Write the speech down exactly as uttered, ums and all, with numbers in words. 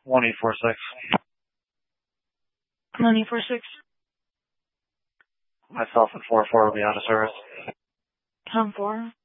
one eight four six. one eight four six. Myself and four four will be out of service. Tom four.